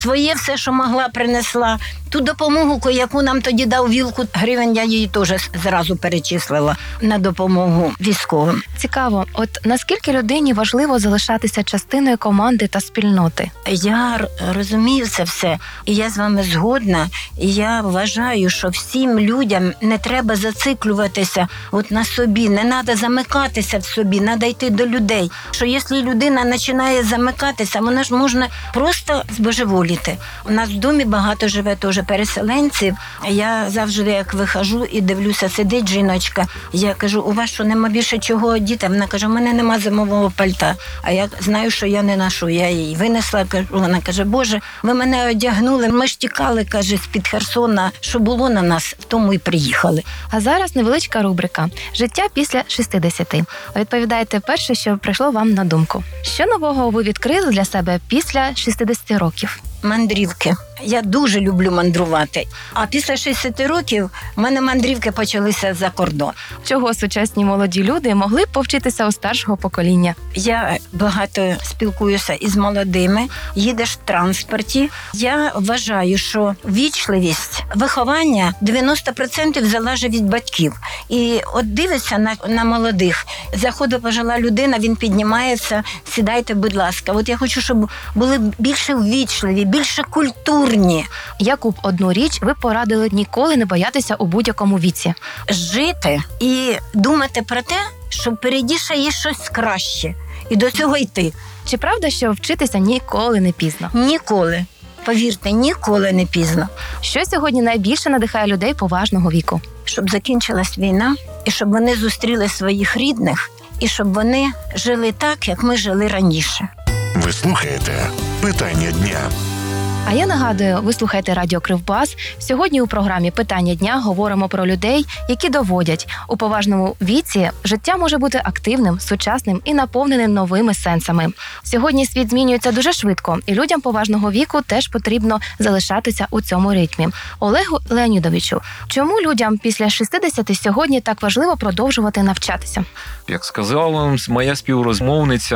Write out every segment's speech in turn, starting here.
Своє все, що могла, принесла. Ту допомогу, яку нам тоді дав Вілкут гривень, я її теж зразу перечислила на допомогу військовим. Цікаво, от наскільки людині важливо залишатися частиною команди та спільноти? Я розумію це все, і я з вами згодна, і я вважаю, що всім людям не треба зациклюватися от на собі, не треба замикатися в собі, треба йти до людей. Що якщо людина починає замикатися, вона ж може просто збожеволіти. У нас в домі багато живе теж переселенців. Я завжди, як вихожу і дивлюся, сидить жіночка, я кажу, у вас що, нема більше чого одіти? Вона каже, у мене нема зимового пальта. А я знаю, що я не ношу. Я її винесла, вона каже, Боже, ви мене одягнули, ми ж тікали, каже, з-під Херсона, що було на нас, в тому і приїхали. А зараз невеличка рубрика «Життя після 60». Відповідайте перше, що прийшло вам на думку. Що нового ви відкрили для себе після 60 років? Мандрівки. Я дуже люблю мандрувати. А після 60 років в мене мандрівки почалися за кордон. Чого сучасні молоді люди могли б повчитися у старшого покоління? Я багато спілкуюся із молодими, їдеш в транспорті. Я вважаю, що вічливість, виховання 90% залежить від батьків. І от дивишся на молодих. Заходить пожила людина, він піднімається, сідайте, будь ласка. От я хочу, щоб були більше ввічливі, більше культурні. Яку б одну річ ви порадили ніколи не боятися у будь-якому віці? Жити і думати про те, що впереді ще є щось краще. І до цього йти. Чи правда, що вчитися ніколи не пізно? Ніколи. Повірте, ніколи не пізно. Що сьогодні найбільше надихає людей поважного віку? Щоб закінчилась війна, і щоб вони зустріли своїх рідних, і щоб вони жили так, як ми жили раніше. Ви слухаєте «Питання дня». А я нагадую, ви слухаєте Радіо Кривбас. Сьогодні у програмі «Питання дня» говоримо про людей, які доводять, у поважному віці життя може бути активним, сучасним і наповненим новими сенсами. Сьогодні світ змінюється дуже швидко, і людям поважного віку теж потрібно залишатися у цьому ритмі. Олегу Леонідовичу, чому людям після 60 сьогодні так важливо продовжувати навчатися? Як сказала моя співрозмовниця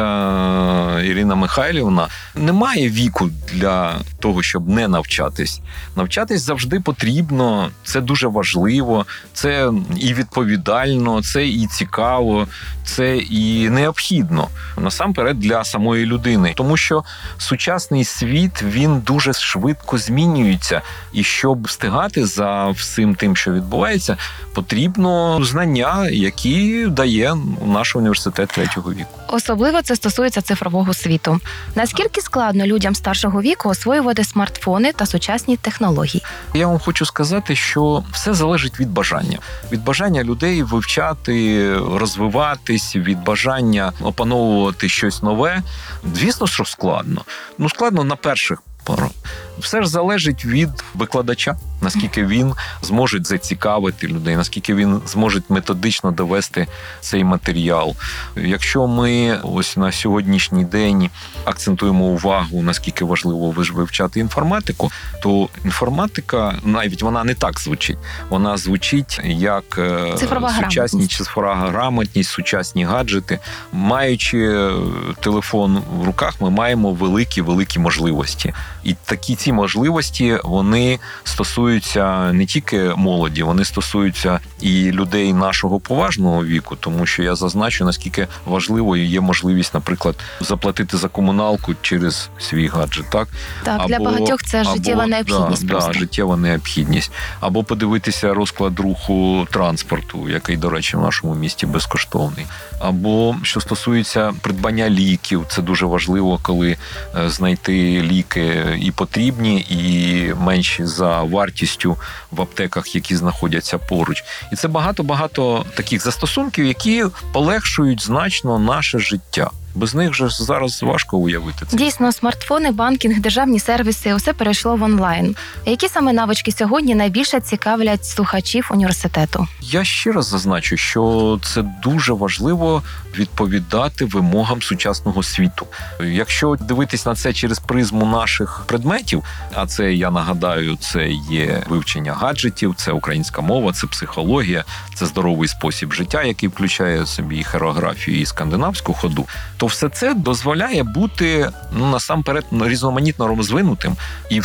Ірина Михайлівна, немає віку для того, щоб не навчатись. Навчатись завжди потрібно, це дуже важливо, це і відповідально, це і цікаво, це і необхідно. Насамперед для самої людини. Тому що сучасний світ, він дуже швидко змінюється. І щоб встигати за всім тим, що відбувається, потрібно знання, які дає наш університет третього віку. Особливо це стосується цифрового світу. Наскільки складно людям старшого віку освоювати смартфони та сучасні технології? Я вам хочу сказати, що все залежить від бажання. Від бажання людей вивчати, розвиватись, від бажання опановувати щось нове. Звісно, що складно. Складно на перших порах. Все ж залежить від викладача, наскільки він зможе зацікавити людей, наскільки він зможе методично довести цей матеріал. Якщо ми ось на сьогоднішній день акцентуємо увагу, наскільки важливо вивчати інформатику, то інформатика, навіть вона не так звучить. Вона звучить як сучасні цифрова грамотність, сучасні гаджети. Маючи телефон в руках, ми маємо великі можливості. І ці можливості, вони стосуються не тільки молоді, вони стосуються і людей нашого поважного віку, тому що я зазначу, наскільки важливою є можливість, наприклад, заплатити за комуналку через свій гаджет, так? Так, для багатьох це життєва необхідність просто. Так, життєва необхідність. Або подивитися розклад руху транспорту, який, до речі, в нашому місті безкоштовний. Або, що стосується придбання ліків, це дуже важливо, коли знайти ліки і потрібні, і менші за вартістю в аптеках, які знаходяться поруч. І це багато таких застосунків, які полегшують значно наше життя. Без них же зараз важко уявити це. Дійсно, смартфони, банкінг, державні сервіси – усе перейшло в онлайн. Які саме навички сьогодні найбільше цікавлять слухачів університету? Я ще раз зазначу, що це дуже важливо відповідати вимогам сучасного світу. Якщо дивитись на це через призму наших предметів, а це, я нагадаю, це є вивчення гаджетів, це українська мова, це психологія, це здоровий спосіб життя, який включає в собі і хореографію, і скандинавську ходу, то то все це дозволяє бути насамперед різноманітно розвинутим і